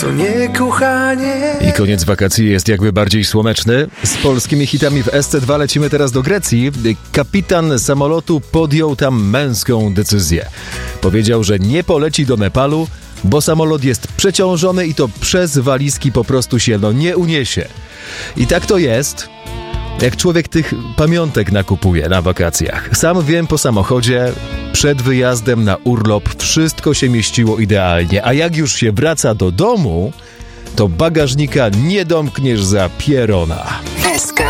To nie kochanie. I koniec wakacji jest jakby bardziej słoneczny. Z polskimi hitami w SC2 lecimy teraz do Grecji. Kapitan samolotu podjął tam męską decyzję. Powiedział, że nie poleci do Nepalu, bo samolot jest przeciążony i to przez walizki po prostu się nie uniesie. I tak to jest, jak człowiek tych pamiątek nakupuje na wakacjach. Sam wiem po samochodzie, przed wyjazdem na urlop wszystko się mieściło idealnie, a jak już się wraca do domu, to bagażnika nie domkniesz za pierona.